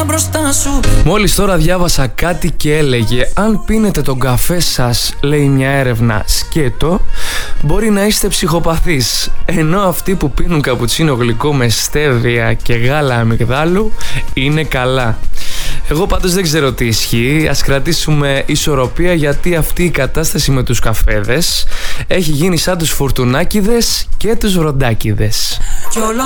μπροστά σου. Μόλις τώρα διάβασα κάτι και έλεγε: αν πίνετε τον καφέ σας, λέει μια έρευνα, σκέτο, μπορεί να είστε ψυχοπαθείς. Ενώ αυτοί που πίνουν καπουτσίνο γλυκό με στέβια και γάλα αμυγδάλου είναι καλά. Εγώ πάντως δεν ξέρω τι ισχύει. Ας κρατήσουμε ισορροπία, γιατί αυτή η κατάσταση με τους καφέδες έχει γίνει σαν τους φουρτουνάκηδες και τους βροντάκηδες.